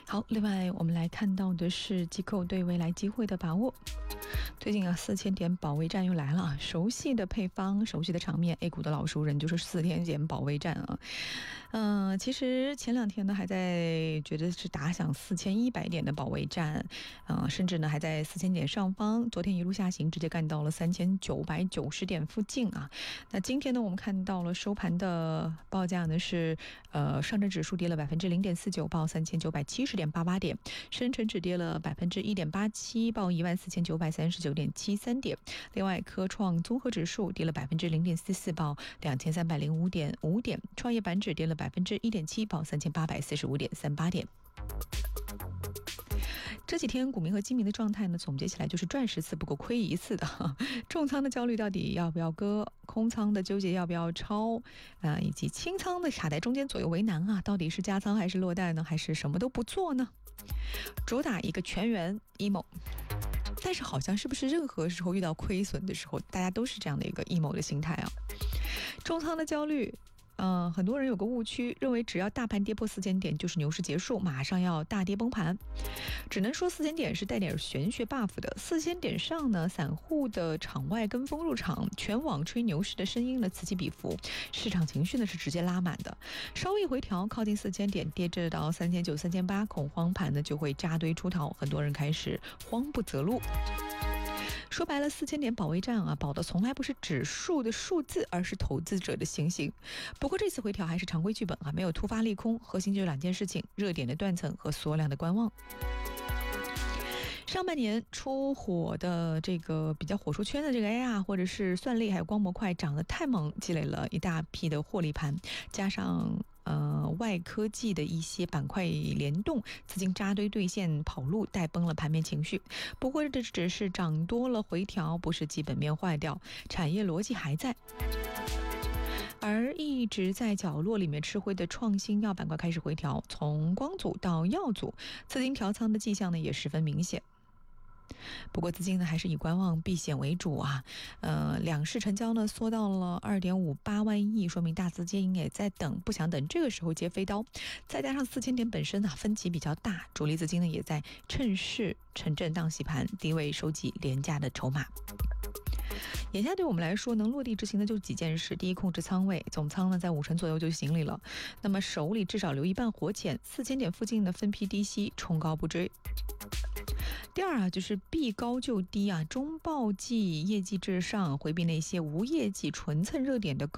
好，另外我们来看到的是机构对未来机会的把握。最近4000点保卫战又来了，熟悉的配方，熟悉的场面 ，A 股的老熟人就是4000点保卫战啊。其实前2天呢还在觉得是打响4100点的保卫战，甚至呢还在4000点上方，昨天一路下行，直接干到了3990点附近啊。那今天呢，我们看到了收盘的报价呢是，上证指数跌了0.49%，报3970.88点，深成指跌了1.87%，报14939.73点。另外，科创综合指数跌了0.44%，报2305.5点。创业板指跌了1.7%，报3845.38点。这几天股民和基民的状态呢，总结起来就是赚10次不够亏1次的。重仓的焦虑到底要不要割，空仓的纠结要不要抄，以及清仓的卡在中间左右为难啊，到底是加仓还是落袋呢，还是什么都不做呢？主打一个全员 emo， 但是好像是不是任何时候遇到亏损的时候，大家都是这样的一个 emo 的心态啊？重仓的焦虑。很多人有个误区，认为只要大盘跌破4000点就是牛市结束，马上要大跌崩盘。只能说4000点是带点玄学 buff 的，4000点上呢，散户的场外跟风入场，全网吹牛市的声音呢此起彼伏，市场情绪呢是直接拉满的。稍微回调，靠近4000点，跌至到3900、3800，恐慌盘呢就会扎堆出逃，很多人开始慌不择路。说白了，4000点保卫战啊，保的从来不是指数的数字，而是投资者的信心。不过这次回调还是常规剧本啊，没有突发利空，核心就是2件事情：热点的断层和缩量的观望。上半年出火的这个比较火出圈的这个 AI 或者是算力还有光模块涨得太猛，积累了一大批的获利盘，加上外科技的一些板块联动，资金扎堆兑现跑路，带崩了盘面情绪。不过这只是涨多了回调，不是基本面坏掉，产业逻辑还在。而一直在角落里面吃灰的创新药板块开始回调，从光组到药组，资金调仓的迹象呢也十分明显。不过资金呢还是以观望避险为主啊，两市成交呢缩到了2.58万亿，说明大资金也在等，不想等这个时候接飞刀。再加上4000点本身呢分歧比较大，主力资金呢也在趁势趁震荡洗盘，低位收集廉价的筹码。眼下对我们来说能落地执行的就几件事：第一，控制仓位，总仓呢在50%左右就行理了，那么手里至少留一半活钱，4000点附近的分批低吸，冲高不追。第二啊，就是避高就低啊，中报季业绩至上，回避那些无业绩纯蹭热点的高